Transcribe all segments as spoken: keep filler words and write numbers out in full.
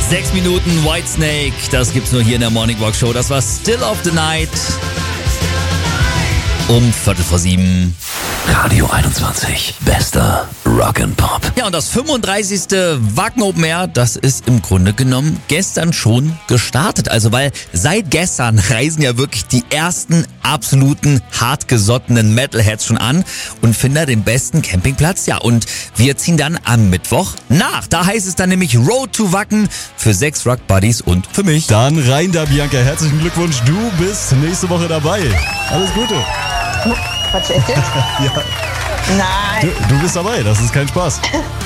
Sechs Minuten Whitesnake, das gibt's nur hier in der Morning Walk Show. Das war Still of the Night um Viertel vor sieben. Radio einundzwanzig, bester Rock'n'Pop. Ja, und das fünfunddreißigste Wacken Open Air, das ist im Grunde genommen gestern schon gestartet. Also, weil seit gestern reisen ja wirklich die ersten absoluten hartgesottenen Metalheads schon an und finden da den besten Campingplatz. Ja, und wir ziehen dann am Mittwoch nach. Da heißt es dann nämlich Road to Wacken für sechs Rock Buddies und für mich. Dann rein da, Bianca. Herzlichen Glückwunsch. Du bist nächste Woche dabei. Alles Gute. Quatsch, echt jetzt? Ja. Nein. Du, du bist dabei, das ist kein Spaß.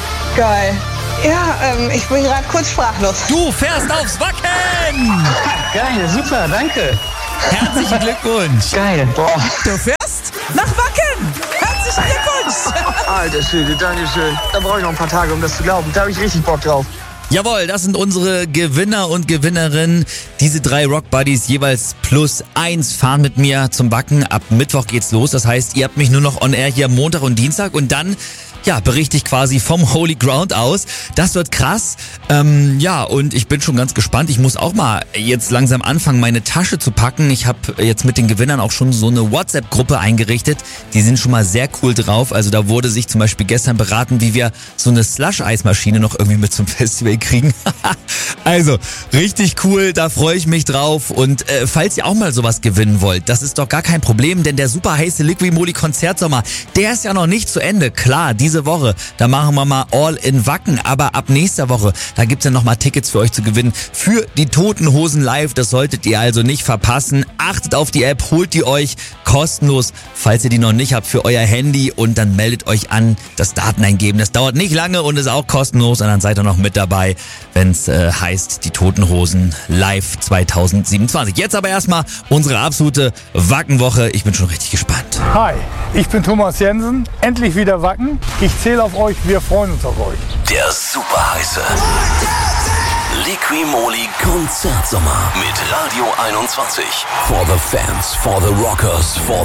Geil. Ja, ähm, ich bin gerade kurz sprachlos. Du fährst aufs Wacken! Geil, super, danke. Herzlichen Glückwunsch! Geil, boah. Du fährst nach Wacken! Herzlichen Glückwunsch! Alter Schwede, danke schön. Da brauche ich noch ein paar Tage, um das zu glauben. Da habe ich richtig Bock drauf. Jawohl, das sind unsere Gewinner und Gewinnerinnen. Diese drei Rock Buddies jeweils plus eins fahren mit mir zum Wacken. Ab Mittwoch geht's los. Das heißt, ihr habt mich nur noch on air hier Montag und Dienstag und dann, ja, berichte ich quasi vom Holy Ground aus. Das wird krass. Ähm, ja, und ich bin schon ganz gespannt. Ich muss auch mal jetzt langsam anfangen, meine Tasche zu packen. Ich habe jetzt mit den Gewinnern auch schon so eine WhatsApp-Gruppe eingerichtet. Die sind schon mal sehr cool drauf. Also da wurde sich zum Beispiel gestern beraten, wie wir so eine Slush-Eismaschine noch irgendwie mit zum Festival kriegen. Also, richtig cool. Da freue ich mich drauf. Und äh, falls ihr auch mal sowas gewinnen wollt, das ist doch gar kein Problem, denn der super heiße Liqui Moly Konzertsommer, der ist ja noch nicht zu Ende. Klar, diese Diese Woche, da machen wir mal All in Wacken, aber ab nächster Woche, da gibt's ja nochmal Tickets für euch zu gewinnen für die Toten Hosen live, das solltet ihr also nicht verpassen. Achtet auf die App, holt die euch kostenlos, falls ihr die noch nicht habt, für euer Handy und dann meldet euch an, das Daten eingeben, das dauert nicht lange und ist auch kostenlos und dann seid ihr noch mit dabei, wenn's äh, heißt, die Toten Hosen live zwanzig siebenundzwanzig. Jetzt aber erstmal unsere absolute Wackenwoche, ich bin schon richtig gespannt. Hi, ich bin Thomas Jensen, endlich wieder Wacken. Ich zähle auf euch, wir freuen uns auf euch. Der super heiße Liqui Moly Konzertsommer mit Radio einundzwanzig. For the fans, for the rockers, for